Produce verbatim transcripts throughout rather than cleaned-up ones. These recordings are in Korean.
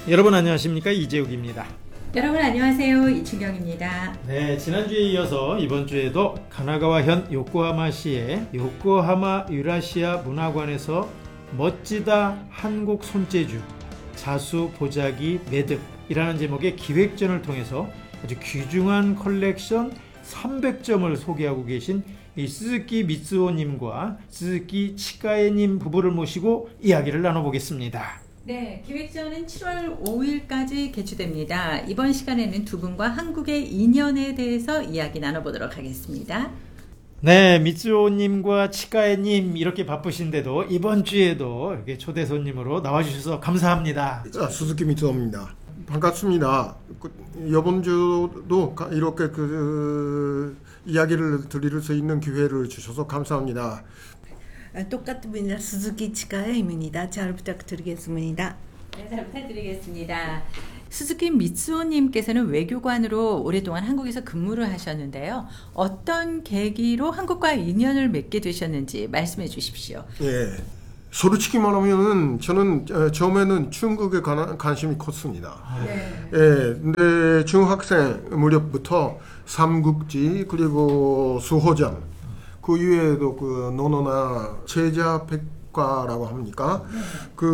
여러분 안녕하십니까, 이재욱입니다. 여러분 안녕하세요, 이춘경입니다. 네, 지난주에 이어서 이번 주에도 가나가와현 요코하마시의 요코하마 유라시아 문화관에서 멋지다 한국 손재주 자수 보자기 매듭이라는 제목의 기획전을 통해서 아주 귀중한 컬렉션 삼백 점을 소개하고 계신 이 스즈키 미츠오님과 스즈키 치카에님 부부를 모시고 이야기를 나눠보겠습니다. 네, 기획전은 칠월 오일까지 개최됩니다. 이번 시간에는 두 분과 한국의 인연에 대해서 이야기 나눠보도록 하겠습니다. 네, 미츠오님과 치카에님 이렇게 바쁘신데도 이번 주에도 이렇게 초대 손님으로 나와주셔서 감사합니다. 아, 스즈키 미츠오입니다. 반갑습니다. 그, 이번 주도 이렇게 그 이야기를 드릴 수 있는 기회를 주셔서 감사합니다. 똑같습니다. 스즈키 치카에입니다. 잘 부탁드리겠습니다. 네, 잘 부탁드리겠습니다. 스즈키 미츠오님께서는 외교관으로 오랫동안 한국에서 근무를 하셨는데요. 어떤 계기로 한국과 인연을 맺게 되셨는지 말씀해 주십시오. 예, 솔직히 말하면은 저는 처음에는 중국에 관, 관심이 컸습니다. 네. 예, 근데 중학생 무렵부터 삼국지 그리고 수호전 그 이외에도 그 논어나 제자백과라고 합니까? 네.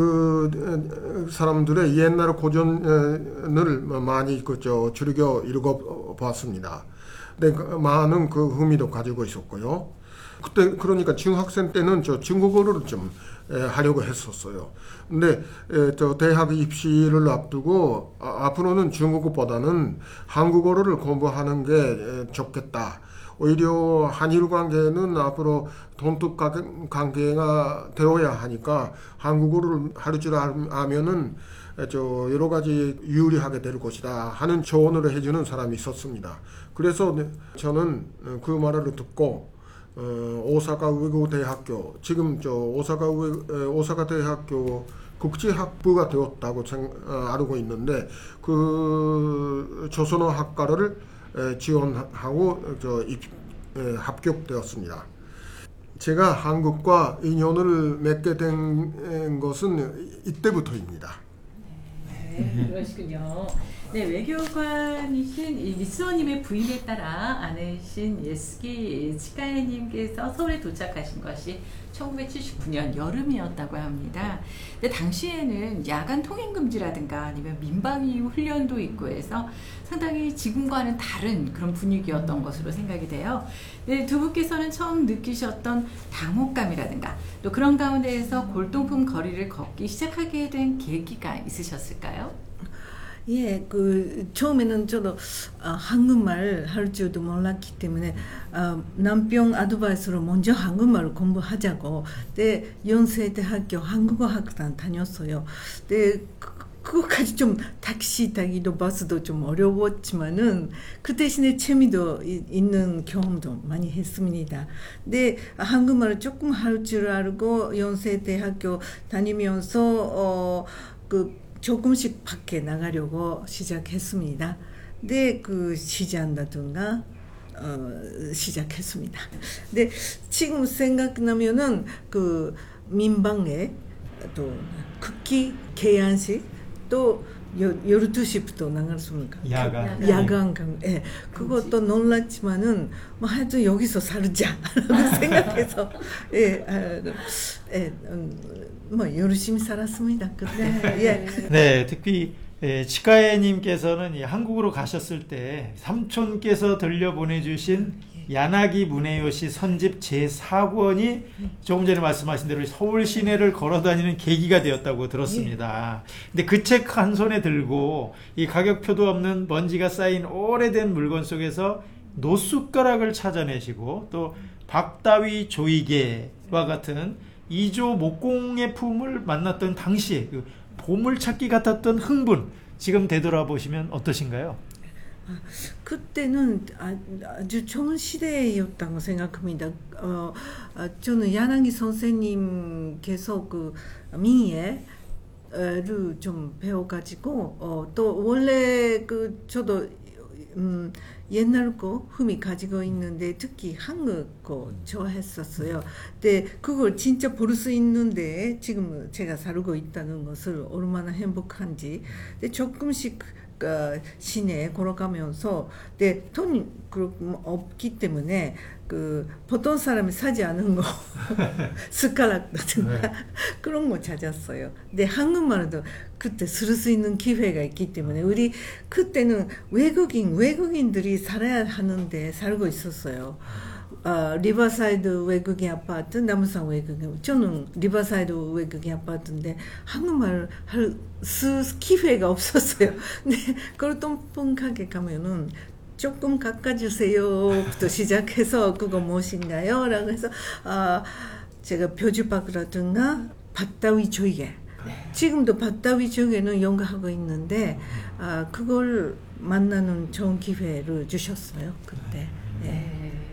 그 사람들의 옛날 고전을 많이 그저 즐겨 읽어봤습니다. 근데 많은 그 흥미도 가지고 있었고요. 그때 그러니까 중학생 때는 저 중국어를 좀 하려고 했었어요. 근데 저 대학 입시를 앞두고 아, 앞으로는 중국어보다는 한국어를 공부하는 게 좋겠다. 오히려 한일 관계는 앞으로 돈독 관계가 되어야 하니까 한국어를 할 줄 알면은 저 여러 가지 유리하게 될 것이다 하는 조언을 해주는 사람이 있었습니다. 그래서 저는 그 말을 듣고 어, 오사카 외국대학교 지금 저 오사카 외, 오사카 대학교 국제학부가 되었다고 생, 어, 알고 있는데 그 조선어 학과를 지원하고 저 입, 에, 합격되었습니다. 제가 한국과 인연을 맺게 된 것은 이때부터입니다. 네, 그러시군요. 네, 외교관이신 이 미츠오님의 부임에 따라 아내신 예스기 치카에님께서 서울에 도착하신 것이 천구백칠십구년 여름이었다고 합니다. 근데 당시에는 야간 통행 금지라든가 아니면 민방위 훈련도 있고 해서 상당히 지금과는 다른 그런 분위기였던 것으로 생각이 돼요. 네, 두 분께서는 처음 느끼셨던 당혹감이라든가 또 그런 가운데에서 골동품 거리를 걷기 시작하게 된 계기가 있으셨을까요? 예, 그 처음에는 저도 아, 한국말 할 줄도 몰랐기 때문에 아, 남편 아드바이스로 먼저 한국말을 공부하자고 네, 연세대학교 한국어 학단 다녔어요. 네, 그, 그거까지 좀 택시 타기도 버스도 좀 어려웠지만은 그 대신에 재미도 이, 있는 경험도 많이 했습니다. 근데 한국말을 조금 할 줄 알고 연세대학교 다니면서 어, 그 조금씩 밖에 나가려고 시작했습니다. 네, 그 시장이라든가 어, 시작했습니다. 근데 지금 생각나면은 그 민방에 또 국기 개안식 또 열두 시부터 나갔습니까? 야간. 야간 강, 예. 그것도 놀랐지만은, 뭐, 하여튼 여기서 살자라고 생각해서, 예, 아, 예, 음, 뭐, 열심히 살았습니다. 그때. 예. 네, 특히 예, 치카에님께서는 한국으로 가셨을 때 삼촌께서 들려보내주신 야나기 무네요시 선집 제사 권이 조금 전에 말씀하신 대로 서울 시내를 걸어다니는 계기가 되었다고 들었습니다. 근데 그 책 한 손에 들고 이 가격표도 없는 먼지가 쌓인 오래된 물건 속에서 노숟가락을 찾아내시고 또 박다위 조이개와 같은 이조 목공의 품을 만났던 당시에 그 보물찾기 같았던 흥분, 지금 되돌아보시면 어떠신가요? 아, 그때는 아주 좋은 시대였다고 생각합니다. 어, 아, 저는 야나기 선생님께서 그 민예를 좀 배워가지고 어, 또 원래 그 저도 음, 옛날 거 흠이 가지고 있는데 특히 한국 거 좋아했었어요. 근데 그걸 진짜 볼 수 있는데 지금 제가 살고 있다는 것을 얼마나 행복한지. 근데 조금씩 그 시내에 걸어가면서 근데 돈이 그 없기 때문에 그 보통 사람이 사지 않은 거 숟가락이라든가 네. 그런 거 찾았어요. 근데 한국말도 그때 쓸 수 있는 기회가 있기 때문에 우리 그때는 외국인 외국인들이 살아야 하는데 살고 있었어요. 아, 리버사이드 외국인 아파트, 남산 외국인. 저는 리버사이드 외국인 아파트인데 한국말 할 수 기회가 없었어요. 근데 골동품 가게 가면은 조금 깎아주세요부터 시작해서 그거 무엇인가요? 라고 해서 아, 제가 표주박이라든가 밭다위 조개. 지금도 밭다위 조개는 연구하고 있는데 아, 그걸 만나는 좋은 기회를 주셨어요. 그때. 네.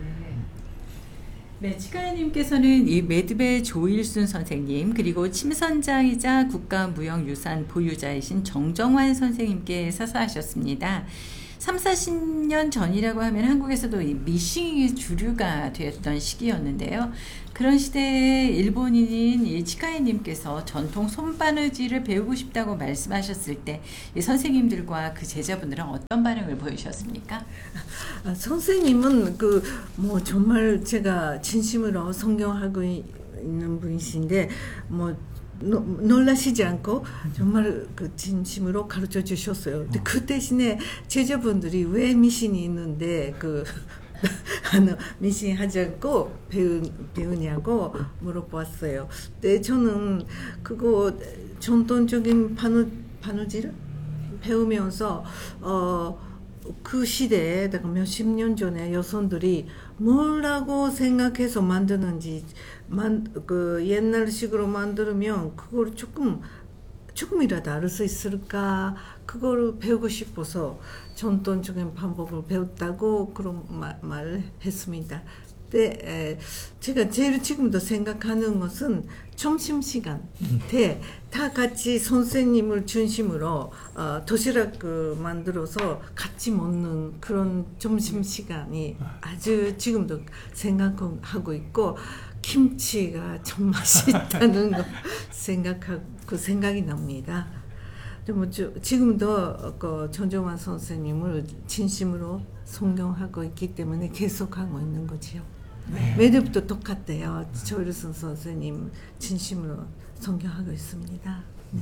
네, 치카야님께서는 이 매듭의 조일순 선생님 그리고 침선자이자 국가무형유산 보유자이신 정정환 선생님께 서사하셨습니다. 삼사십 년 전이라고 하면 한국에서도 이 미싱이 주류가 되었던 시기였는데요. 그런 시대에 일본인인 이 치카야님께서 전통 손바느질을 배우고 싶다고 말씀하셨을 때 이 선생님들과 그 제자분들은 어떤 반응을 보이셨습니까? 아, 선생님은 그 뭐 정말 제가 진심으로 성경하고 있는 분이신데 뭐 노, 놀라시지 않고 정말 그 진심으로 가르쳐 주셨어요. 근데 그 대신에 제자분들이 왜 미신이 있는데 그 아, 미신 하지 않고 배우, 배우냐고 물어봤어요. 근데 저는 그거 전통적인 바느, 바느질 배우면서 어, 그 시대에 내가 몇십 년 전에 여성들이 뭐라고 생각해서 만드는지 만, 그 옛날식으로 만들면 그걸 조금 조금이라도 알 수 있을까 그거를 배우고 싶어서 전통적인 방법을 배웠다고 그런 말, 말을 했습니다. 근데 에, 제가 제일 지금도 생각하는 것은 점심시간 때 다 같이 선생님을 중심으로 어, 도시락 그 만들어서 같이 먹는 그런 점심시간이 아주 지금도 생각하고 있고 김치가 참 맛있다는 거 생각하고 생각이 납니다. 뭐 지금도 그 전정환 선생님을 진심으로 존경하고 있기 때문에 계속하고 있는 거지요. 네. 매듭도 똑같대요. 조일순 선생님 진심으로 존경하고 있습니다.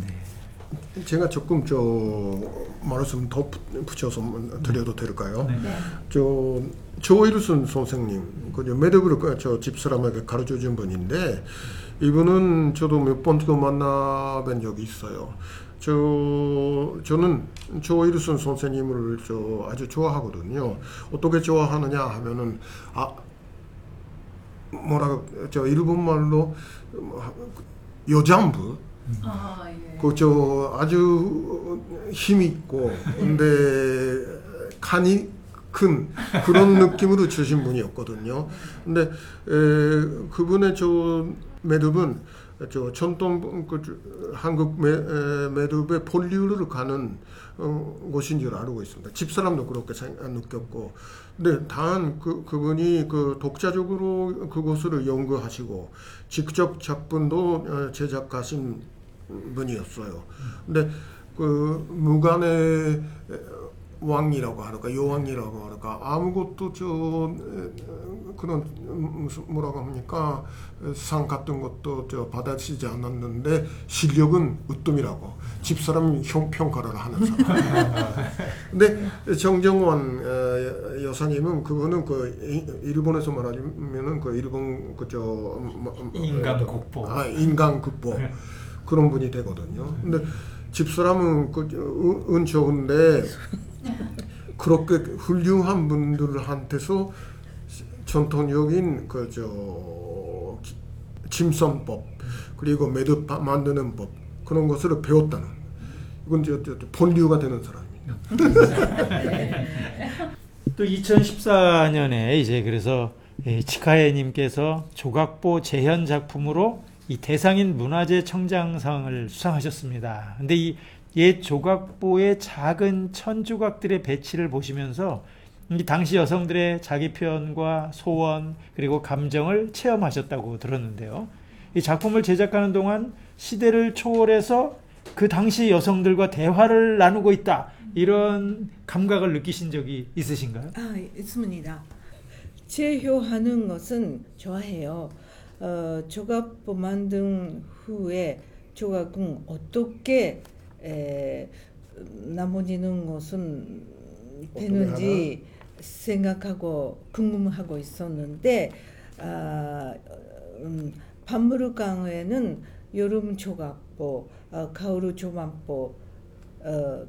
네. 제가 조금 저 말씀 더 붙여서 드려도 될까요? 네. 저 조일순 선생님, 그 매듭을 저 집사람에게 가르쳐 준 분인데 이분은 저도 몇 번 만나뵌 적이 있어요. 저 저는 조일순 선생님을 저 아주 좋아하거든요. 어떻게 좋아하느냐 하면은 아 뭐라 저 일본 말로 여장부 아, 예. 그 저 아주 힘 있고 근데 칸이 큰 그런 느낌으로 주신 분이었거든요. 근데 에, 그분의 저 매듭은 저 전통 그 한국 매, 에, 매듭의 본류를 가는 어, 곳인 줄 알고 있습니다. 집사람도 그렇게 생각, 느꼈고, 근데 단 그 그분이 그 독자적으로 그것을 연구하시고 직접 작품도 어, 제작하신 분이었어요. 근데 그 무간의 왕이라고 할까 여왕이라고 할까 아무것도 저 그런 무슨 뭐라고 합니까 상 같은 것도 저 받아치지 않았는데 실력은 으뜸이라고 집사람이 평가를 하는 사람. 근데 정정환 여사님은 그거는 그 일본에서 말하면은 그 일본 그저 인간 국보 아 인간 국보 그런 분이 되거든요. 근데 집사람은 그 은 좋은데 그렇게 훌륭한 분들한테서 전통적인 그저 침선법 그리고 매듭 만드는 법 그런 것을 배웠다는 이건 저, 저, 저 본류가 되는 사람입니다. 또 이천십사 년에 이제 그래서 치카예님께서 조각보 재현 작품으로 이 대상인 문화재 청장상을 수상하셨습니다. 근데 이 옛 조각보의 작은 천조각들의 배치를 보시면서 이 당시 여성들의 자기 표현과 소원 그리고 감정을 체험하셨다고 들었는데요. 이 작품을 제작하는 동안 시대를 초월해서 그 당시 여성들과 대화를 나누고 있다, 이런 감각을 느끼신 적이 있으신가요? 아, 있습니다. 제효하는 것은 좋아해요. 어, 조각보 만든 후에 조각은 어떻게 에, 나머지는 것은 되는지 생각하고 궁금하고 있었는데, 아, 음, 박물관에는 여름 조각보, 어, 가을 조각보 어,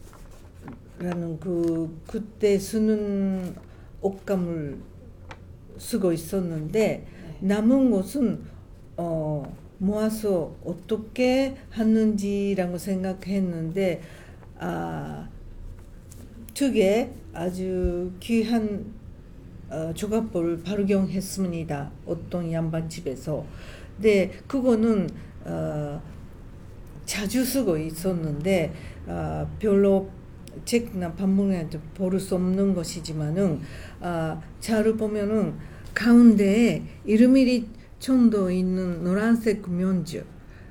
라는 그 그때 쓰는 옷감을 쓰고 있었는데, 남은 것은 어, 모아서 어떻게 하는지라고 생각했는데, 아, 특에 아주 귀한 어, 조각보를 발견했습니다. 어떤 양반집에서. 근데 그거는 어, 자주 쓰고 있었는데 어, 별로 책이나 박물관에서 볼 수 없는 것이지만은, 어, 잘 보면은 가운데에 이름이 정도 있는 노란색 면주를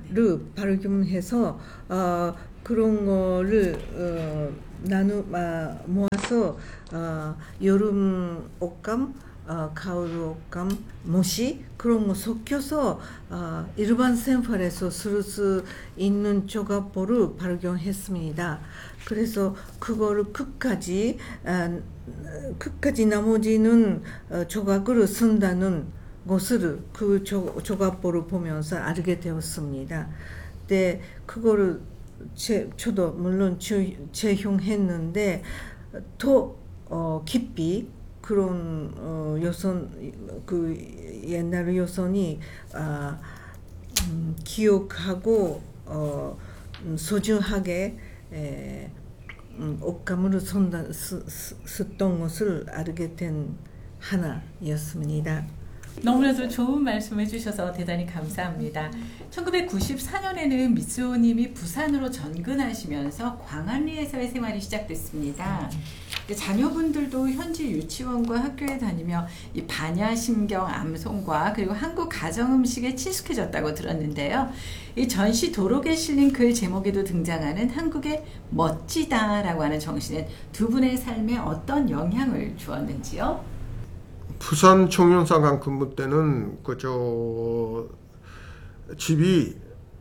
발견해서 어, 그런 거를 어, 나누 아, 모아서 어, 여름 옷감, 어, 가을 옷감, 모시 그런 거 섞여서 어, 일반 생활에서 쓸 수 있는 조각보를 발견했습니다. 그래서 그거를 끝까지 아, 끝까지 나머지는 어, 조각으로 쓴다는 것을 그 조, 조각보를 보면서 알게 되었습니다. 근데 그거를 제, 저도 물론 재용했는데 더 어, 깊이 그런 어, 여선 그 옛날 여선이 아, 음, 기억하고 어, 음, 소중하게 에, 음, 옷감으로 손다, 쓰, 쓰, 썼던 것을 알게 된 하나였습니다. 너무나도 좋은 말씀 해주셔서 대단히 감사합니다. 천구백구십사 년에는 미쓰오님이 부산으로 전근하시면서 광안리에서의 생활이 시작됐습니다. 자녀분들도 현지 유치원과 학교에 다니며 이 반야심경 암송과 그리고 한국 가정음식에 친숙해졌다고 들었는데요. 이 전시 도록에 실린 글 제목에도 등장하는 한국의 멋지다라고 하는 정신은 두 분의 삶에 어떤 영향을 주었는지요? 부산 청년사관 근무 때는 그저 집이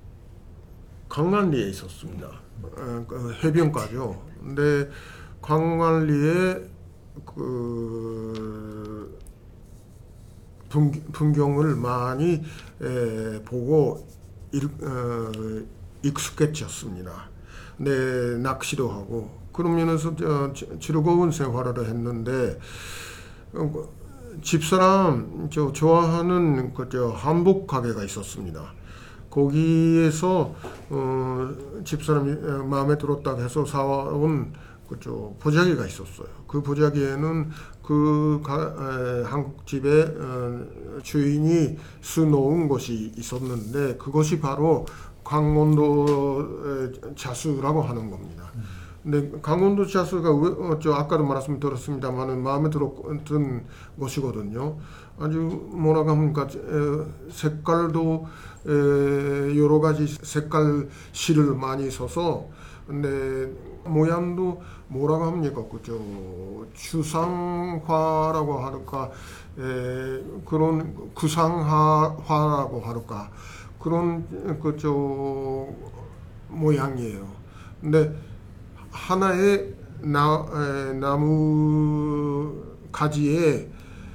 광안리에 있었습니다. 어, 그 해변가죠. 근데 광안리에 그 풍경을 많이 에, 보고 일, 어, 익숙해졌습니다. 네, 낚시도 하고 그러면서 저, 즐거운 생활을 했는데, 어, 집사람 저 좋아하는 그저 한복 가게가 있었습니다. 거기에서 어, 집사람이 마음에 들었다고 해서 사온 그저 보자기가 있었어요. 그 보자기에는 그 가, 에, 한국 집의 어, 주인이 써놓은 것이 있었는데, 그것이 바로 강원도 자수라고 하는 겁니다. 근데 강원도 자수가 어, 저 아까도 말씀 드렸습니다만은 마음에 들었던 것이거든요. 아주 뭐라고 합니까, 에, 색깔도 에, 여러 가지 색깔 실을 많이 써서, 근데 모양도 뭐라고 합니까, 그저 추상화라고 할까, 에, 그런 구상화라고 할까, 그런 그저 모양이에요. 근데 하나의 나, 에, 나무 가지에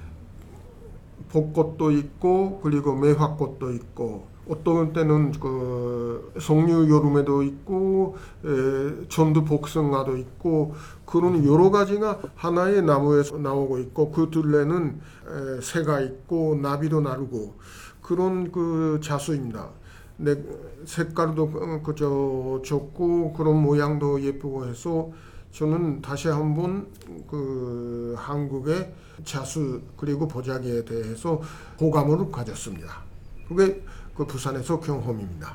벚꽃도 있고 그리고 매화꽃도 있고, 어떤 때는 그 석류 여름에도 있고 에, 전두 복숭아도 있고, 그런 여러 가지가 하나의 나무에서 나오고 있고, 그 둘레는 에, 새가 있고 나비도 나르고 그런 그 자수입니다. 근데 색깔도 그저 좋고 그런 모양도 예쁘고 해서 저는 다시 한번 그 한국의 자수 그리고 보자기에 대해서 호감을 가졌습니다. 그게 그 부산에서 경험입니다.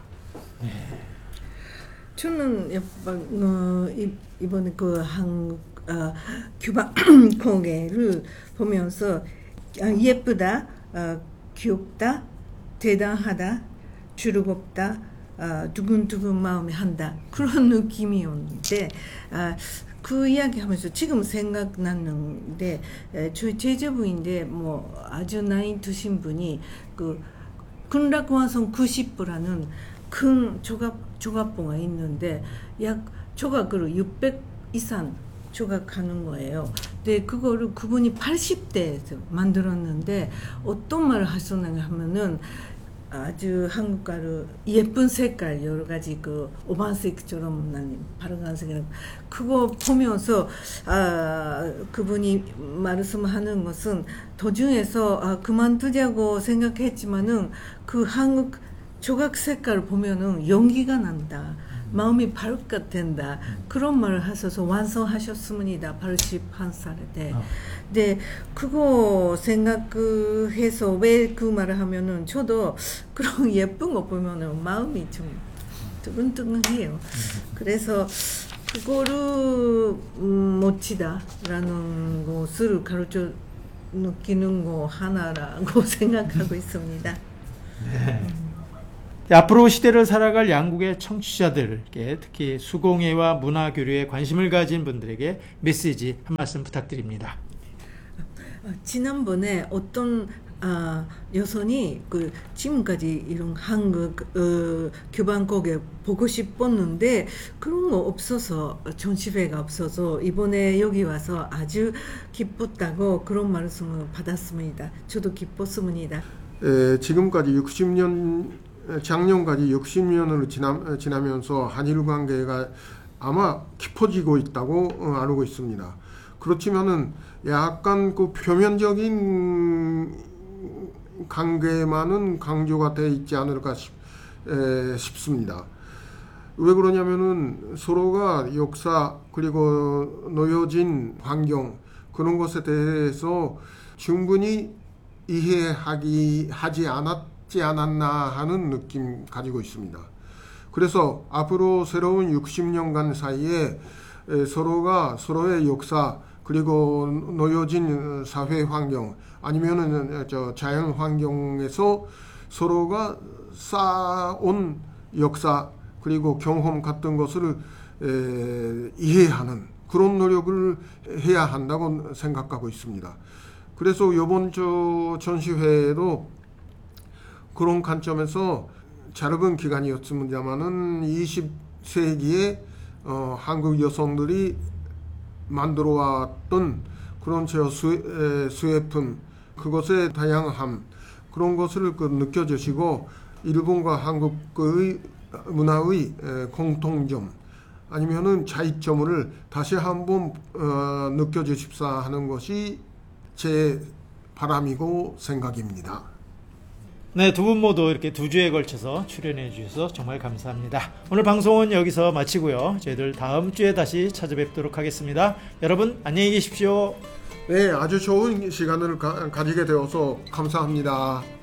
저는 약간 어, 이, 이번에 그 한국 어, 규바 공예를 보면서 아, 예쁘다, 어, 귀엽다, 대단하다, 즐겁다, 어, 두근두근 마음이 한다 그런 느낌이었는데 아, 그 이야기하면서 지금 생각나는데 에, 저희 제자부인데 뭐 아주 나이 드신 분이 그 군락완성 구십 부라는 큰 조각 조각봉가 있는데 약 조각으로 육백 이상 조각하는 거예요. 근데 그거를 그분이 팔십 대에서 만들었는데 어떤 말을 하셨는가 하면은 아주 한국가로 예쁜 색깔 여러 가지 그 오반색처럼 난 파란색이랑 그거 보면서 아 그분이 말씀하는 것은 도중에서 아 그만두자고 생각했지만은 그 한국 조각 색깔을 보면은 용기가 난다. 마음이 밝게 된다. 그런 말을 하셔서 완성하셨습니다. 팔십한 살에. 네. 어. 네, 그거 생각해서 왜 그 말을 하면은 저도 그런 예쁜 거 보면은 마음이 좀 뜨근뜨근해요. 그래서 그거를 음, 멋지다라는 것을 가르쳐 느끼는 거 하나라고 생각하고 있습니다. 네. 앞으로 시대를 살아갈 양국의 청취자들에게 특히 수공예와 문화교류에 관심을 가진 분들에게 메시지 한 말씀 부탁드립니다. 지난번에 어떤 아, 여성이 그 지금까지 이런 한국 어, 교반곡에 보고 싶었는데 그런 거 없어서 전시회가 없어서 이번에 여기 와서 아주 기뻤다고 그런 말씀을 받았습니다. 저도 기뻤습니다. 에, 지금까지 육십 년 작년까지 육십 년을 지나, 지나면서 한일 관계가 아마 깊어지고 있다고 어, 알고 있습니다. 그렇지만은 약간 그 표면적인 관계만은 강조가 돼 있지 않을까 싶, 에, 싶습니다. 왜 그러냐면은 서로가 역사 그리고 놓여진 환경 그런 것에 대해서 충분히 이해하기 하지 않았지 않았나 하는 느낌 가지고 있습니다. 그래서 앞으로 새로운 육십 년간 사이에 서로가 서로의 역사 그리고 놓여진 사회 환경 아니면은 저 자연 환경에서 서로가 쌓아온 역사 그리고 경험 같은 것을 에, 이해하는 그런 노력을 해야 한다고 생각하고 있습니다. 그래서 이번 저 전시회도 그런 관점에서 짧은 기간이었습니다만은 이십 세기에 어, 한국 여성들이 만들어왔던 그런 저 수, 수혜품 그것의 다양함 그런 것을 그 느껴주시고 일본과 한국의 문화의 공통점 아니면은 차이점을 다시 한번 어, 느껴주십사 하는 것이 제 바람이고 생각입니다. 네, 두 분 모두 이렇게 두 주에 걸쳐서 출연해 주셔서 정말 감사합니다. 오늘 방송은 여기서 마치고요. 저희들 다음 주에 다시 찾아뵙도록 하겠습니다. 여러분 안녕히 계십시오. 네, 아주 좋은 시간을 가, 가지게 되어서 감사합니다.